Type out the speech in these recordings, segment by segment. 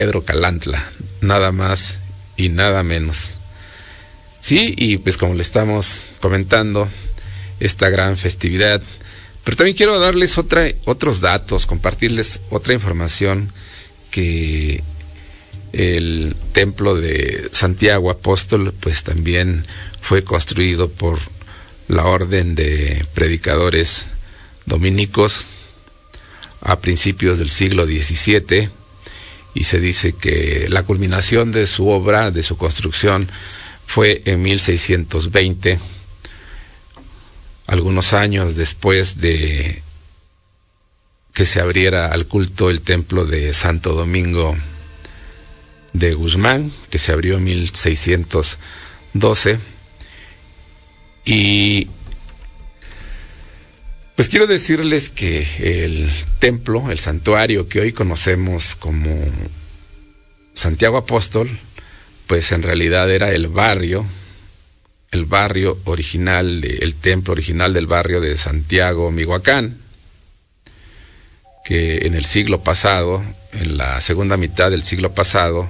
Pedro Calantla, nada más y nada menos. Sí, y pues como le estamos comentando, esta gran festividad, pero también quiero darles otros datos, compartirles otra información, que el templo de Santiago Apóstol pues también fue construido por la orden de predicadores dominicos a principios del siglo XVII, y se dice que la culminación de su obra, de su construcción, fue en 1620, algunos años después de que se abriera al culto el templo de Santo Domingo de Guzmán, que se abrió en 1612. Y pues quiero decirles que el templo, el santuario que hoy conocemos como Santiago Apóstol, pues en realidad era el barrio original, el templo original del barrio de Santiago, Mihuacán, que en el siglo pasado, en la segunda mitad del siglo pasado,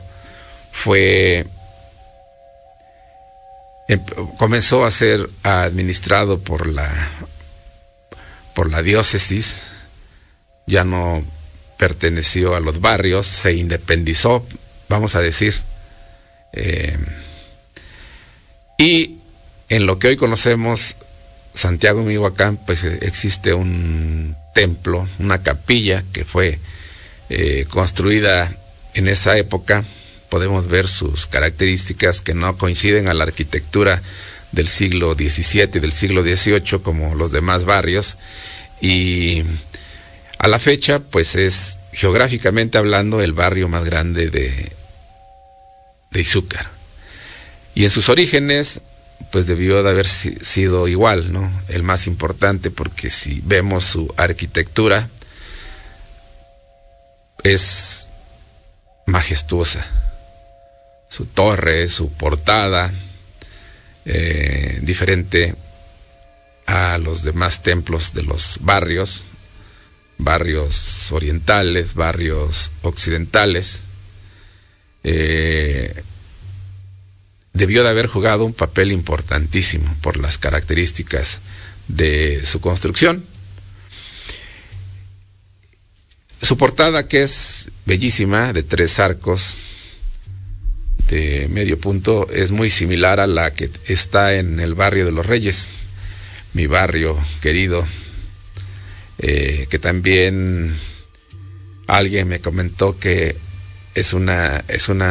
comenzó a ser administrado por la diócesis, ya no perteneció a los barrios, se independizó, vamos a decir, y en lo que hoy conocemos Santiago Mihuacán, pues existe un templo, una capilla que fue construida en esa época. Podemos ver sus características que no coinciden a la arquitectura del siglo XVII y del siglo XVIII como los demás barrios, y a la fecha pues es, geográficamente hablando, el barrio más grande de Izúcar, y en sus orígenes pues debió de haber sido igual, ¿no? El más importante, porque si vemos su arquitectura es majestuosa, su torre, su portada, diferente a los demás templos de los barrios orientales, barrios occidentales. Debió de haber jugado un papel importantísimo por las características de su construcción. Su portada, que es bellísima, de 3 arcos de medio punto, es muy similar a la que está en el barrio de Los Reyes, mi barrio querido, que también alguien me comentó que es una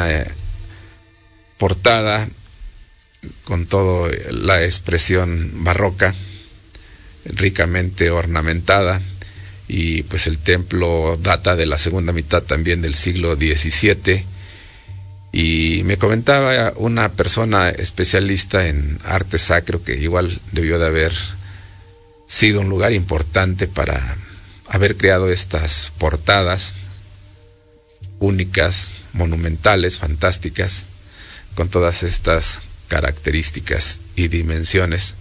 portada con toda la expresión barroca, ricamente ornamentada, y pues el templo data de la segunda mitad también del siglo XVII. Y me comentaba una persona especialista en arte sacro que igual debió de haber sido un lugar importante para haber creado estas portadas únicas, monumentales, fantásticas, con todas estas características y dimensiones.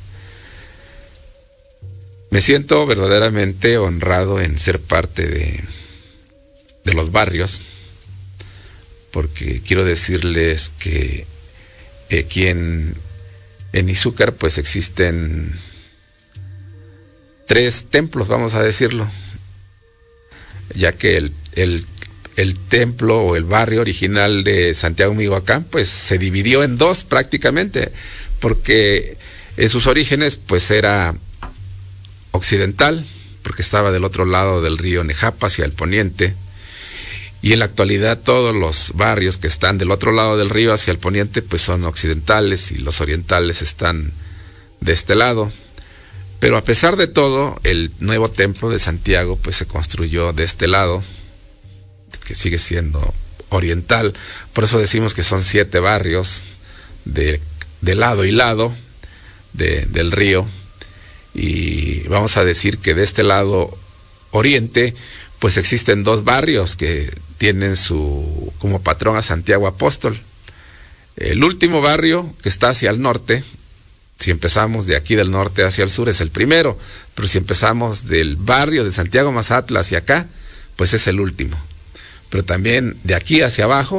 Me siento verdaderamente honrado en ser parte de los barrios, porque quiero decirles que aquí en Izúcar pues existen 3 templos, vamos a decirlo, ya que el templo o el barrio original de Santiago Mihuacán pues se dividió en 2 prácticamente, porque en sus orígenes pues era occidental, porque estaba del otro lado del río Nejapa, hacia el poniente, y en la actualidad todos los barrios que están del otro lado del río hacia el poniente pues son occidentales, y los orientales están de este lado. Pero a pesar de todo, el nuevo templo de Santiago pues se construyó de este lado, que sigue siendo oriental. Por eso decimos que son 7 barrios de lado y lado del río. Y vamos a decir que de este lado oriente pues existen 2 barrios que tienen como patrón a Santiago Apóstol. El último barrio, que está hacia el norte, si empezamos de aquí del norte hacia el sur, es el primero, pero si empezamos del barrio de Santiago Mazatla hacia acá, pues es el último, pero también de aquí hacia abajo